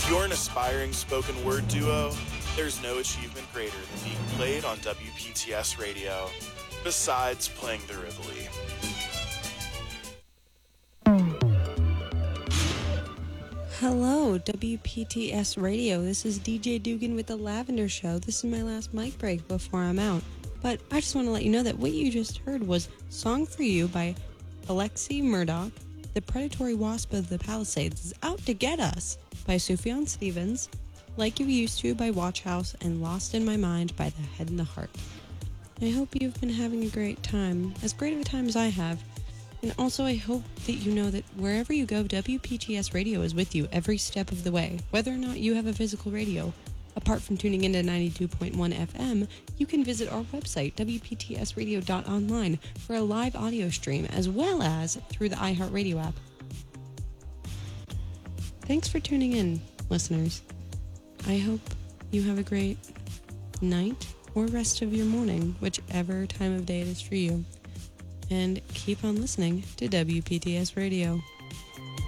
you're an aspiring spoken word duo, there's no achievement greater than being played on WPTS Radio, besides playing the Rivoli. Hello, WPTS Radio. This is DJ Dugan with The Lavender Show. This is my last mic break before I'm out. But I just want to let you know that what you just heard was Song for You by Alexi Murdoch. The Predatory Wasp of the Palisades is out to get us by Sufjan Stevens. Like You Used To by Watch House, and Lost in My Mind by The Head and the Heart. I hope you've been having a great time, as great of a time as I have. And also I hope that you know that wherever you go, WPTS Radio is with you every step of the way. Whether or not you have a physical radio, apart from tuning into 92.1 FM, you can visit our website, WPTSradio.online, for a live audio stream, as well as through the iHeartRadio app. Thanks for tuning in, listeners. I hope you have a great night or rest of your morning, whichever time of day it is for you. And keep on listening to WPTS Radio.